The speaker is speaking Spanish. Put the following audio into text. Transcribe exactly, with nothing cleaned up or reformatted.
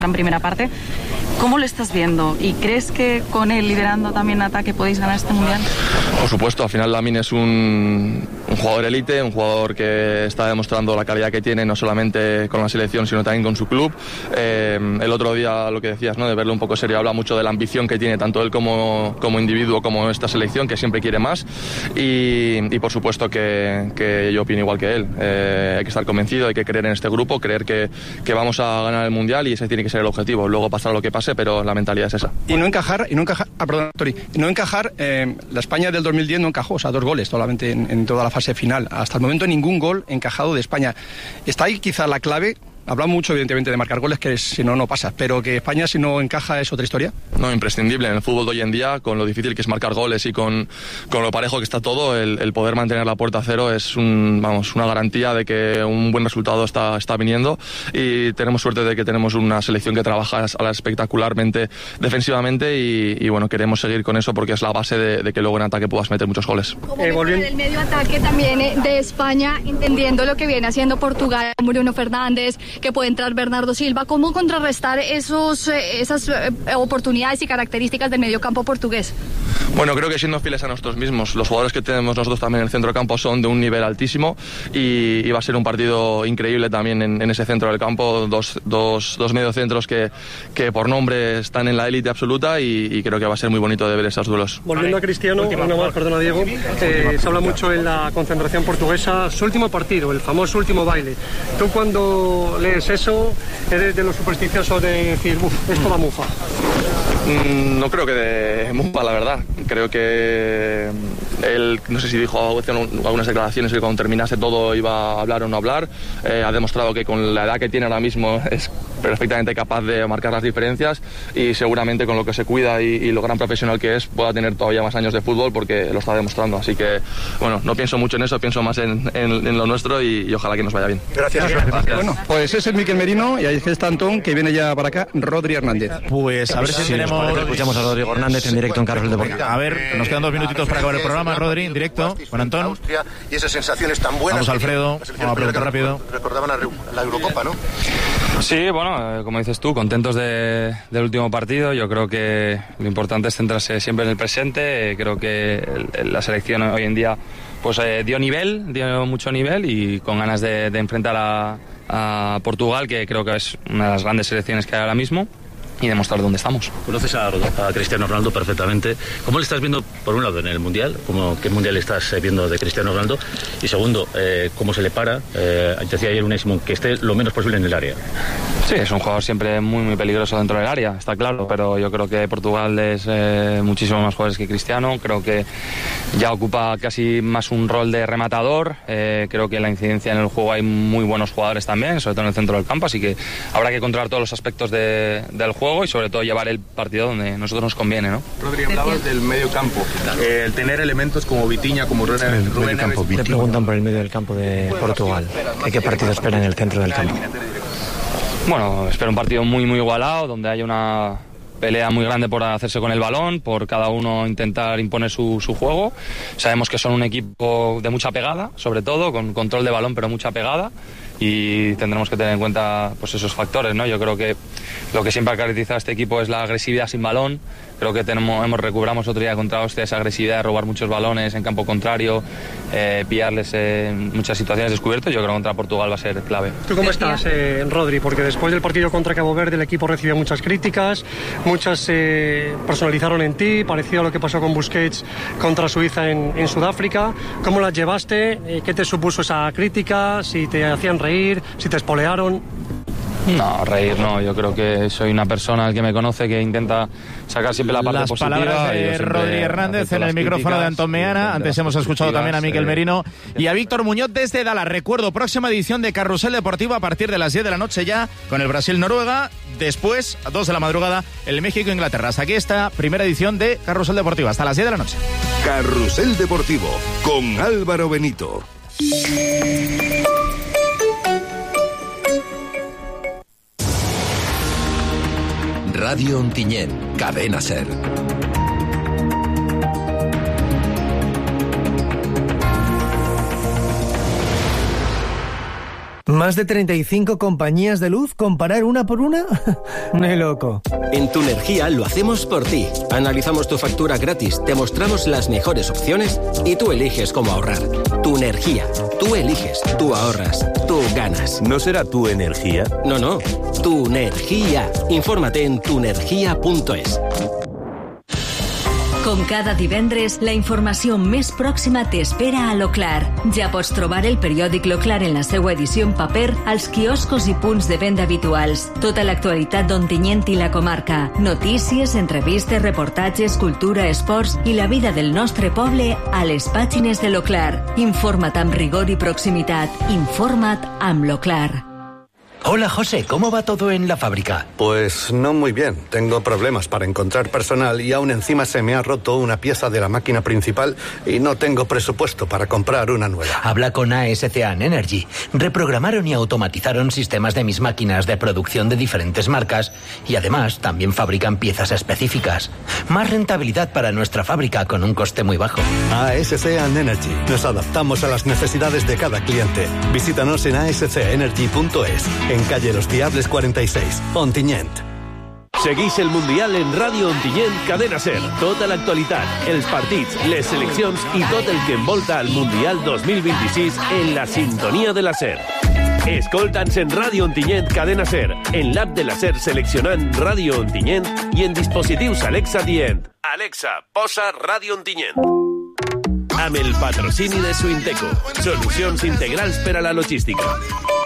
en primera parte. ¿Cómo lo estás viendo? ¿Y crees que con él liderando también ataque podéis ganar este Mundial? Por supuesto, al final Lamine es un, un jugador élite, un jugador que está demostrando la calidad que tiene no solamente con la selección sino también con su club. Eh, el otro día lo que decías, ¿no?, de verlo un poco serio, habla mucho de la ambición que tiene tanto él como, como individuo como esta selección, que siempre quiere más, y, y por supuesto que, que yo opino igual que él. Eh, hay que estar convencido, hay que creer en este grupo, creer que, que vamos a ganar el Mundial y ese tiene que ser el objetivo. Luego pasará lo que pase, pero la mentalidad es esa. Y no encajar, y no encajar, ah, perdón, Tori, y no encajar, eh, la España del dos mil diez no encajó, o sea, dos goles solamente en, en toda la fase final. Hasta el momento ningún gol encajado de España. Está ahí quizá la clave. Hablamos mucho, evidentemente, de marcar goles, que si no, no pasa. Pero que España, si no encaja, es otra historia. No, imprescindible. En el fútbol de hoy en día, con lo difícil que es marcar goles y con, con lo parejo que está todo, el, el poder mantener la puerta a cero es un, vamos, una garantía de que un buen resultado está, está viniendo. Y tenemos suerte de que tenemos una selección que trabaja espectacularmente defensivamente y, y bueno, queremos seguir con eso porque es la base de, de que luego en ataque puedas meter muchos goles. ¿Cómo eh, volviendo... el medio ataque también eh, de España, entendiendo lo que viene haciendo Portugal, Bruno Fernández, que puede entrar Bernardo Silva? ¿Cómo contrarrestar esos, esas oportunidades y características del mediocampo portugués? Bueno, creo que siendo fieles a nosotros mismos, los jugadores que tenemos nosotros también en el centro del campo son de un nivel altísimo y, y va a ser un partido increíble también en, en ese centro del campo, dos, dos, dos mediocentros que, que por nombre están en la élite absoluta y, y creo que va a ser muy bonito de ver esos duelos. Volviendo a Cristiano, una más, perdona Diego, eh, se habla mucho en la concentración portuguesa, su último partido, el famoso último baile. ¿Tú cuando lees eso, eres de los supersticiosos de decir, uff, esto va mufa? Mm, no creo que de mufa, la verdad. Creo que él, no sé si dijo algunas declaraciones que cuando terminase todo iba a hablar o no hablar. Eh, ha demostrado que con la edad que tiene ahora mismo es perfectamente capaz de marcar las diferencias y seguramente con lo que se cuida y, y lo gran profesional que es pueda tener todavía más años de fútbol porque lo está demostrando. Así que, bueno, no pienso mucho en eso, pienso más en, en, en lo nuestro y, y ojalá que nos vaya bien. Gracias. Gracias. Gracias. Bueno, pues ese es Miquel Merino y ahí está Antón, que viene ya para acá, Rodri Hernández. Pues a ver si tenemos... Escuchamos a Rodrigo Hernández en directo en Carrusel Deportivo. A ver, nos quedan dos minutitos para acabar el programa, Rodri, en directo. Bueno, Antón. Y esas sensaciones tan buenas. Vamos, Alfredo, vamos a preguntar rápido. Recordaban la Eurocopa, ¿no? Sí, bueno, eh, como dices tú, contentos de, del último partido. Yo creo que lo importante es centrarse siempre en el presente. Eh, creo que el, la selección hoy en día pues eh, dio nivel, dio mucho nivel y con ganas de, de enfrentar a, a Portugal, que creo que es una de las grandes selecciones que hay ahora mismo, y demostrar dónde estamos. Conoces a, a Cristiano Ronaldo perfectamente. ¿Cómo le estás viendo, por un lado, en el Mundial? ¿Cómo, ¿Qué Mundial estás viendo de Cristiano Ronaldo? Y segundo, eh, ¿cómo se le para? Eh, decía ayer un Simón que esté lo menos posible en el área. Sí, es un jugador siempre muy muy peligroso dentro del área, está claro, pero yo creo que Portugal es eh, muchísimo más jugadores que Cristiano. Creo que ya ocupa casi más un rol de rematador. Eh, creo que en la incidencia en el juego hay muy buenos jugadores también, sobre todo en el centro del campo, así que habrá que controlar todos los aspectos de, del juego y sobre todo llevar el partido donde a nosotros nos conviene, ¿no? Rodri, hablabas del medio campo, eh, el tener elementos como Vitinha, como Rubén, Rubén campo, Te preguntan por el medio del campo de Portugal. ¿Qué partido espera en el centro del campo? Bueno, espero un partido muy muy igualado, donde haya una pelea muy grande por hacerse con el balón, por cada uno intentar imponer su, su juego. Sabemos que son un equipo de mucha pegada, sobre todo, con control de balón pero mucha pegada, y tendremos que tener en cuenta pues esos factores, ¿no? Yo creo que lo que siempre ha caracterizado a este equipo es la agresividad sin balón. Creo que tenemos, hemos recuperamos otro día contra Austria esa agresividad de robar muchos balones en campo contrario, eh, pillarles en muchas situaciones descubiertas. Yo creo que contra Portugal va a ser clave. ¿Tú cómo estás, eh, Rodri? Porque después del partido contra Cabo Verde el equipo recibió muchas críticas, muchas se eh, personalizaron en ti, parecido a lo que pasó con Busquets contra Suiza en, en Sudáfrica. ¿Cómo las llevaste? Eh, ¿Qué te supuso esa crítica? ¿Si te hacían reír? ¿Si te espolearon? No, reír no, yo creo que soy una persona que me conoce que intenta sacar siempre la parte las positiva. Las palabras de Rodri Hernández en el micrófono críticas, de Antón Meana. Antes hemos escuchado también a Miquel Merino y a Víctor Muñoz desde Dallas. Recuerdo, próxima edición de Carrusel Deportivo a partir de las diez de la noche ya con el Brasil-Noruega. Después, a dos de la madrugada, el México-Inglaterra. Hasta aquí esta primera edición de Carrusel Deportivo. Hasta las diez de la noche. Carrusel Deportivo con Álvaro Benito. Radio Ontinyent, Cadena Ser. ¿Más de treinta y cinco compañías de luz? ¿Comparar una por una? ¡Ni loco! En Tu Energía lo hacemos por ti. Analizamos tu factura gratis, te mostramos las mejores opciones y tú eliges cómo ahorrar. Tu Energía. Tú eliges, tú ahorras, tú ganas. ¿No será Tu Energía? No, no. Tu Energía. Infórmate en tu energía punto es. Com cada divendres, la informació més pròxima t'espera a l'Oclar. Ja pots trobar el periòdic L'Oclar en la seva edició en paper als quioscos i punts de venda habituals. Tota l'actualitat d'Ontinyent i la comarca. Notícies, entrevistes, reportatges, cultura, esports i la vida del nostre poble a les pàgines de l'Oclar. Informa't amb rigor i proximitat. Informa't amb l'Oclar. Hola, José, ¿cómo va todo en la fábrica? Pues no muy bien. Tengo problemas para encontrar personal y aún encima se me ha roto una pieza de la máquina principal y no tengo presupuesto para comprar una nueva. Habla con A S C A N Energy. Reprogramaron y automatizaron sistemas de mis máquinas de producción de diferentes marcas y además también fabrican piezas específicas. Más rentabilidad para nuestra fábrica con un coste muy bajo. A S C A N Energy. Nos adaptamos a las necesidades de cada cliente. Visítanos en a s c energy punto es. En calle Los Diables cuarenta y seis, Ontinyent. Segueix el Mundial en Ràdio Ontinyent, Cadena Ser. Tota l'actualitat, els partits, les seleccions i tot el que envolta el Mundial dos mil vint-i-sis en la sintonia de la Ser. Escolta'ns en Ràdio Ontinyent, Cadena Ser, en l'app de la Ser seleccionant Ràdio Ontinyent i en dispositius Alexa dient Alexa, posa Ràdio Ontinyent. Amb el patrocini de Suinteco, solucions integrals per a la logística.